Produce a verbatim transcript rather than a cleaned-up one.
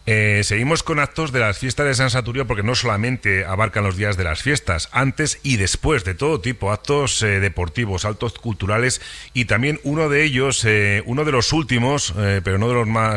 Eh, seguimos con actos de las fiestas de San Saturio porque no solamente abarcan los días de las fiestas, antes y después de todo tipo, actos eh, deportivos, actos culturales y también uno de ellos, eh, uno de los últimos, eh, pero no de los más